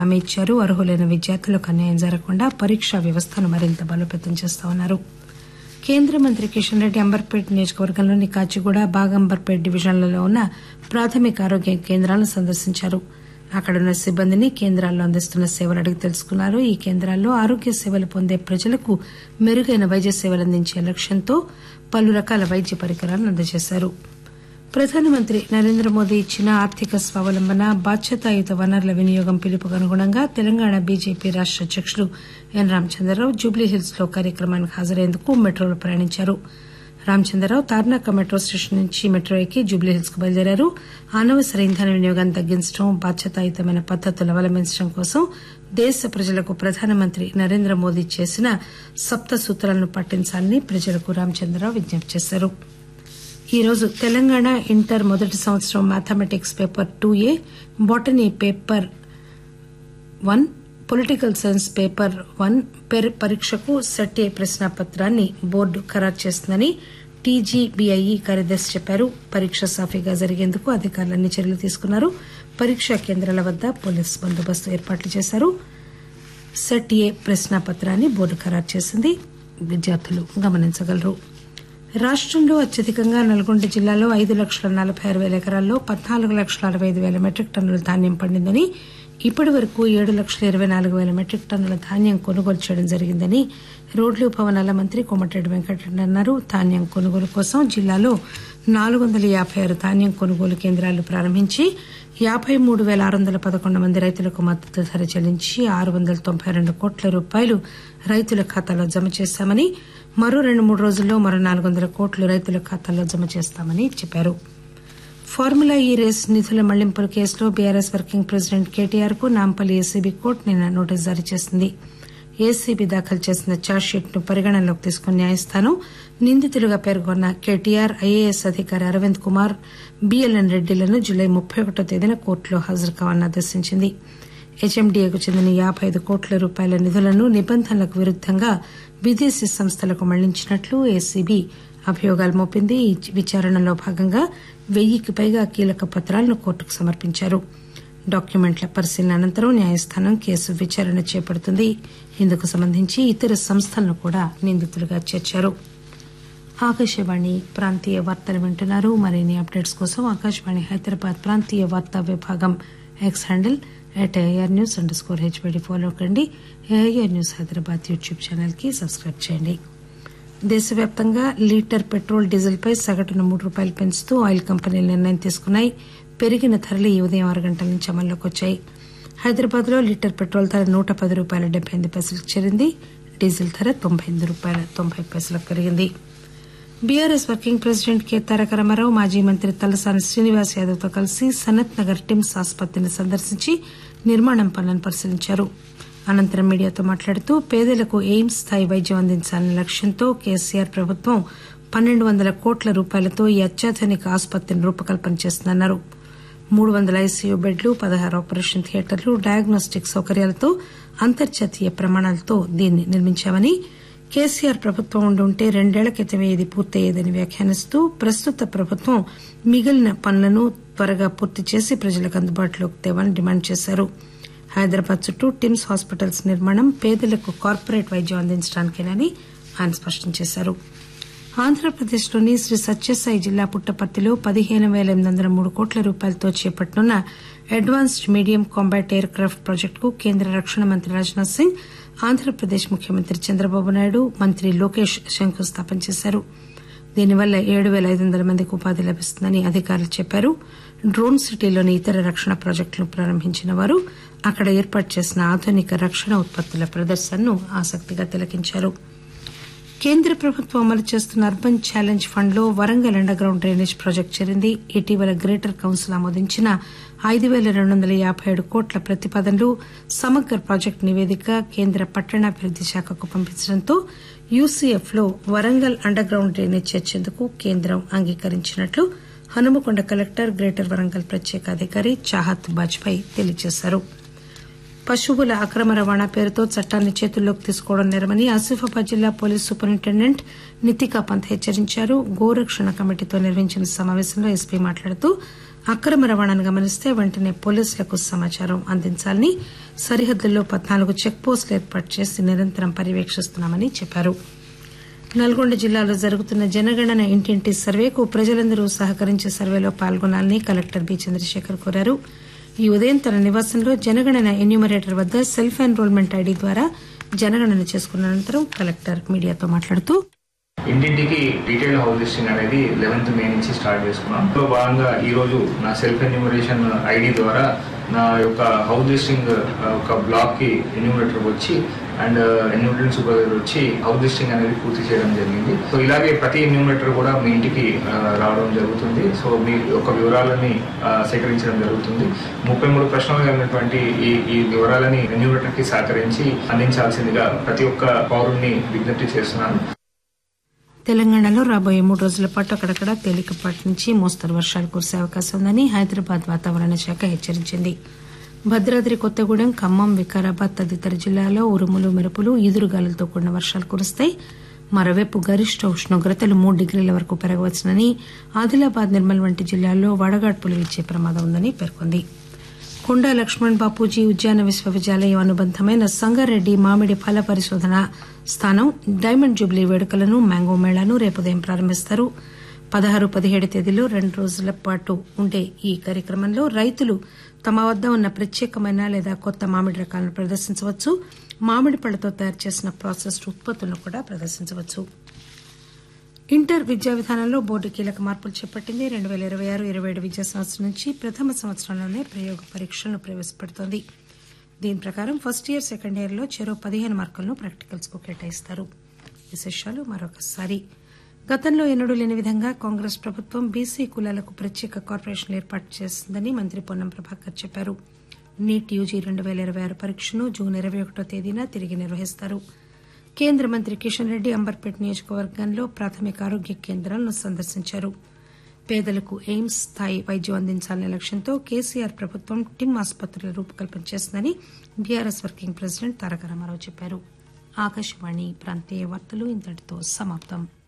హామీ ఇచ్చారు. అర్హులైన విద్యార్థులకు అన్యాయం జరగకుండా పరీక్షా వ్యవస్థను మరింత బలోపేతం చేస్తామన్నారు. కేంద్ర మంత్రి కిషన్ రెడ్డి అంబర్పేట్ నియోజకవర్గంలోని కాచిగూడ, బాగంబర్పేట్ డివిజన్లలో ఉన్న ప్రాథమిక ఆరోగ్య కేంద్రాలను సందర్శించారు. అక్కడున్న సిబ్బందిని కేంద్రాల్లో అందిస్తున్న సేవలు అడిగి తెలుసుకున్నారు. ఈ కేంద్రాల్లో ఆరోగ్య సేవలు పొందే ప్రజలకు మెరుగైన వైద్య సేవలు అందించే లక్ష్యంతో పలు రకాల వైద్య పరికరాలను అందజేశారు. ప్రధానమంత్రి నరేంద్ర మోదీ ఇచ్చిన ఆర్థిక స్వావలంబన, బాధ్యతాయుత వనరుల వినియోగం పిలుపుకు అనుగుణంగా తెలంగాణ బీజేపీ రాష్ట అధ్యకుడు ఎన్ రామచంద్రరావు జూబ్లీహిల్స్ లో కార్యక్రమానికి హాజరయ్యేందుకు మెట్రోలో ప్రయాణించారు. రామచంద్రరావు తార్నాక మెట్రో స్టేషన్ నుంచి మెట్రో ఎక్కి జూబ్లీహిల్స్ కు బయలుదేరారు. అనవసర ఇంధన వినియోగాన్ని తగ్గించడం, బాధ్యతాయుతమైన పద్దతులు అవలంబించడం కోసం దేశ ప్రజలకు ప్రధానమంత్రి నరేంద్ర మోదీ చేసిన సప్త సూత్రాలను పాటించాలని ప్రజలకు రామచంద్రరావు విజ్ఞప్తి చేశారు. ఈ రోజు తెలంగాణ ఇంటర్ మొదటి సంవత్సరం mathematics paper 2A, botany paper 1, political science paper 1 పరీక్షకు సెట్ ఏ ప్రశ్నాపత్రాన్ని బోర్డు ఖరారు చేస్తుందని టీజీబీఐఈ కార్యదర్శి చెప్పారు. పరీక్ష సాఫీగా జరిగేందుకు అధికారులు అన్ని చర్యలు తీసుకున్నారు. పరీక్షా కేంద్రాల వద్ద పోలీసు బందోబస్తు ఏర్పాట్లు చేశారు. సెట్ ఏ ప్రశ్నాపత్రాన్ని బోర్డు ఖరారు చేసింది. విద్యార్థులు గమనించగలరు. రాష్టంలో అత్యధికంగా నల్గొండ జిల్లాలో 5,46,000 ఎకరాల్లో 14,65,000 మెట్రిక్ టన్నుల ధాన్యం పండిందని, ఇప్పటి వరకు 7,24,000 మెట్రిక్ టన్నుల ధాన్యం కొనుగోలు చేయడం జరిగిందని రోడ్లు భవనాల మంత్రి కోమటిరెడ్డి వెంకటరెడ్డి అన్నారు. ధాన్యం కొనుగోలు కోసం జిల్లాలో 456 ధాన్యం కొనుగోలు కేంద్రాలు ప్రారంభించి 53,611 మంది రైతులకు మద్దతు ధర చెల్లించి 692 కోట్ల రూపాయలు రైతుల ఖాతాలో జమ చేశామని, మరో 2-3 రోజుల్లో మరో 400 కోట్లు రైతుల ఖాతాల్లో జమ చేస్తామని చెప్పారు. ఫార్ములా ఈ రేస్ నిధుల మళ్లింపుల కేసులో బీఆర్ఎస్ వర్కింగ్ ప్రెసిడెంట్ కేటీఆర్ కు నాంపల్లి ఏసీబీ కోర్టు నిన్న నోటీసు జారీ చేసింది. ఏసీబీ దాఖలు చేసిన ఛార్జిషీట్ ను పరిగణనలోకి తీసుకున్న న్యాయస్థానం నిందితులుగా పేర్కొన్న కేటీఆర్, ఐఏఎస్ అధికారి అరవింద్ కుమార్, బీఎల్ఎన్ రెడ్డిలను జులై 31వ తేదీన కోర్టులో హాజరు కావాలని ఆదేశించింది. హెచ్ఎండీఏకు చెందిన 55 కోట్ల రూపాయల నిధులను నిబంధనలకు విరుద్దంగా విదేశీ సంస్థలకు మళ్లించినట్లు ఏసీబీ అభియోగాలు మోపింది. ఈ విచారణలో భాగంగా 1000కి పైగా కీలక పత్రాలను కోర్టుకు సమర్పించారు. డాక్యుమెంట్ల పరిశీలన అనంతరం న్యాయస్థానం కేసు విచారణ చేపడుతుంది. ఇందుకు సంబంధించి ఇతర సంస్థలను కూడా నిందితులుగా చేర్చారు. ఆకాశవాణి ప్రాంతీయ వార్తలు వింటున్నారు. మరిన్ని అప్డేట్స్ కోసం ఆకాశవాణి హైదరాబాద్ ప్రాంతీయ వార్తా విభాగం ఎక్స్ హ్యాండిల్ @AIRnews_HBD ఫాలో కండి. AIR news Hyderabad YouTube channel కి సబ్స్క్రైబ్ చేయండి. దేశవ్యాప్తంగా లీటర్ పెట్రోల్, డీజిల్ పై సగటున ₹3 పెంచుతూ ఆయిల్ కంపెనీలు నిర్ణయం తీసుకున్నాయి. పెరిగిన ధరలు ఈ ఉదయం 6 గంటల నుంచి అమల్లోకి వచ్చాయి. హైదరాబాద్ లో లీటర్ పెట్రోల్ ధర ₹110.78 చేరింది. డీజిల్ ధర ₹98.90 పెరిగింది. బీఆర్ఎస్ వర్కింగ్ ప్రెసిడెంట్ కె తారక రామారావు మాజీ మంత్రి తలసాని శ్రీనివాస్ యాదవ్ తో కలిసి సనత్ నగర్ టిమ్స్ ఆసుపత్రిని సందర్శించి నిర్మాణం పనులను పరిశీలించారు. అనంతరం మీడియాతో మాట్లాడుతూ పేదలకు ఎయిమ్స్ స్థాయి వైద్యం అందించాలనే లక్ష్యంతో కేసీఆర్ ప్రభుత్వం 1,200 కోట్ల రూపాయలతో ఈ అత్యాధునిక ఆసుపత్రిని రూపకల్పన చేస్తుందన్నారు. 300 ఐసీయూ బెడ్లు, 16 ఆపరేషన్ థియేటర్లు, డయాగ్నోస్టిక్ సౌకర్యాలతో అంతర్జాతీయ ప్రమాణాలతో దీన్ని నిర్మించామని, కేసీఆర్ ప్రభుత్వం ఉండుంటే 2 ఏళ్ల క్రితమే ఇది పూర్తయ్యేదని వ్యాఖ్యానిస్తూ ప్రస్తుత ప్రభుత్వం మిగిలిన పనులను త్వరగా పూర్తి చేసి ప్రజలకు అందుబాటులోకి తేవాలని డిమాండ్ చేశారు. హైదరాబాద్ చుట్టూ టిమ్స్ హాస్పిటల్స్ నిర్మాణం పేదలకు కార్పొరేట్ వైద్యం అందించడానికేనని ఆయన స్పష్టం చేశారు. ఆంధ్రప్రదేశ్లోని శ్రీ సత్యసాయి జిల్లా పుట్టపర్తిలో 15,803 కోట్ల రూపాయలతో చేపట్టనున్న advanced medium combat air craft ప్రాజెక్టుకు కేంద్ర రక్షణ మంత్రి రాజ్నాథ్ సింగ్, ఆంధ్రప్రదేశ్ ముఖ్యమంత్రి చంద్రబాబు నాయుడు, మంత్రి లోకేష్ శంకుస్థాపన చేశారు. దీనివల్ల 7,500 మందికి ఉపాధి లభిస్తుందని అధికారులు చెప్పారు. డ్రోన్ సిటీలోని ఇతర రక్షణ ప్రాజెక్టులను ప్రారంభించిన వారు అక్కడ ఏర్పాటు చేసిన ఆధునిక రక్షణ ఉత్పత్తుల ప్రదర్శనను ఆసక్తిగా తిలకించారు. కేంద్ర ప్రభుత్వం అమలు చేస్తున్న అర్బన్ ఛాలెంజ్ ఫండ్ లో Warangal under ground drainage project చేరింది. ఇటీవల గ్రేటర్ కౌన్సిల్ ఆమోదించిన 5,257 కోట్ల ప్రతిపాదనలు సమగ్ర ప్రాజెక్టు నివేదిక కేంద్ర పట్టణాభివృద్ది శాఖకు పంపించడంతో యూసీఎఫ్ లో వరంగల్ అండర్ గ్రౌండ్ డ్రైనేజ్ చేర్చేందుకు కేంద్రం అంగీకరించినట్లు హనుమకొండ కలెక్టర్, గ్రేటర్ వరంగల్ ప్రత్యేక అధికారి చాహత్ బాజ్పాయ్ తెలియజేశారు. పశువుల అక్రమ రవాణా పేరుతో చట్టాన్ని చేతుల్లోకి తీసుకోవడం నేరమని ఆసిఫాబాద్ జిల్లా పోలీస్ సూపరింటెండెంట్ నితికా పంత్ హెచ్చరించారు. గోరక్షణ కమిటీతో నిర్వహించిన సమావేశంలో ఎస్పీ మాట్లాడుతూ అక్రమ రవాణాను గమనిస్తే వెంటనే పోలీసులకు సమాచారం అందించాలని, సరిహద్దుల్లో 14 చెక్పోస్టులు ఏర్పాటు చేసి నిరంతరం పర్యవేక్షిస్తున్నామని చెప్పారు. నల్గొండ జిల్లాలో జరుగుతున్న జనగణన ఇంటింటి సర్వేకు ప్రజలందరూ సహకరించి సర్వేలో పాల్గొనాలని కలెక్టర్ బి చంద్రశేఖర్ కోరారు. ఈ ఉదయం తన నివాసంలో జనగణన ఎన్యూమరేటర్ వద్ద సెల్ఫ్ ఎన్రోల్మెంట్ ఐడీ ద్వారా జనగణన చేసుకున్న అనంతరం కలెక్టర్ మీడియాతో మాట్లాడుతూ ఇంటింటికి డీటెయిల్ హౌస్ లిస్టింగ్ అనేది 11th May నుంచి స్టార్ట్ చేసుకున్నాం. ఇందులో భాగంగా ఈ రోజు నా సెల్ఫ్ ఎన్యూమరేషన్ ఐడి ద్వారా నా యొక్క హౌస్ లిస్టింగ్ ఒక బ్లాక్ కి ఎన్యూమరేటర్ వచ్చి అండ్ ఎన్యూమరేటర్ సూపర్వైజర్ వచ్చి హౌస్ లిస్టింగ్ అనేది పూర్తి చేయడం జరిగింది. సో ఇలాగే ప్రతి ఎన్యూమరేటర్ కూడా మీ ఇంటికి రావడం జరుగుతుంది. సో మీ యొక్క వివరాలని సేకరించడం జరుగుతుంది. 33 ప్రశ్నలు కలిగినటువంటి ఈ వివరాలని ఎన్యూమరేటర్ కి సహకరించి అందించాల్సిందిగా ప్రతి ఒక్క పౌరుడిని విజ్ఞప్తి చేస్తున్నాను. తెలంగాణలో రాబోయే 3 రోజుల పాటు అక్కడక్కడ తేలికపాటి నుంచి మోస్తరు వర్షాలు కురిసే అవకాశం ఉందని హైదరాబాద్ వాతావరణ శాఖ హెచ్చరించింది. భద్రాద్రి కొత్తగూడెం, ఖమ్మం, వికారాబాద్ తదితర జిల్లాల్లో ఉరుములు, మెరుపులు, ఈదురుగాలులతో కూడిన వర్షాలు కురుస్తాయి. మరోవైపు గరిష్ట ఉష్ణోగ్రతలు 3 డిగ్రీల వరకు పెరగవచ్చునని, ఆదిలాబాద్, నిర్మల్ వంటి జిల్లాల్లో వడగాడ్పులు వీచే ప్రమాదం ఉందని పేర్కొంది. కొండా లక్ష్మణ్ బాపూజీ ఉద్యాన విశ్వవిద్యాలయం అనుబంధమైన సంగారెడ్డి మామిడి ఫల పరిశోధన స్థానం డైమండ్ జూబ్లీ వేడుకలను, మ్యాంగో మేళాను రేపు ఉదయం ప్రారంభిస్తారు. 16, 17 తేదీలో 2 రోజుల పాటు ఉండే ఈ కార్యక్రమంలో రైతులు తమ వద్ద ఉన్న ప్రత్యేకమైన లేదా కొత్త మామిడి రకాలను ప్రదర్శించవచ్చు. మామిడి పళ్లతో తయారు చేసిన ప్రాసెస్డ్ ఉత్పత్తులను కూడా ప్రదర్శించవచ్చు. ఇంటర్ విద్యా విధానంలో బోర్డు కీలక మార్పులు చేపట్టింది. 2026-27 విద్యా సంవత్సరం నుంచి ప్రథమ సంవత్సరంలోనే ప్రయోగ పరీక్షలను ప్రవేశపెడుతోంది. దీని ప్రకారం ఫస్ట్ ఇయర్, సెకండ్ ఇయర్ లో చెరో 15 మార్కులను ప్రాక్టికల్స్ కు కేటాయిస్తారు. విశేషాలు మరొకసారి. గతంలో ఎన్నడూ లేని విధంగా కాంగ్రెస్ ప్రభుత్వం బీసీ కులాలకు ప్రత్యేక కార్పొరేషన్లు ఏర్పాటు చేసిందని మంత్రి పొన్నం ప్రభాకర్ చెప్పారు. నీట్ యూజీ 2026 పరీక్షను జూన్ 21వ తేదీన తిరిగి నిర్వహిస్తారు. కేంద్ర మంత్రి కిషన్ రెడ్డి అంబర్పేట నియోజకవర్గంలో ప్రాథమిక ఆరోగ్య కేంద్రాలను సందర్శించారు. పేదలకు ఎయిమ్స్ స్థాయి వైద్యం అందించాలనే లక్ష్యంతో కేసీఆర్ ప్రభుత్వం టిమ్ ఆసుపత్రుల రూపకల్పన చేసిందని బీఆర్ఎస్ వర్కింగ్ ప్రెసిడెంట్ తారక రామారావు చెప్పారు. ఆకాశవాణి ప్రాంతీయ వార్తలు ఇంతటితో సమాప్తం.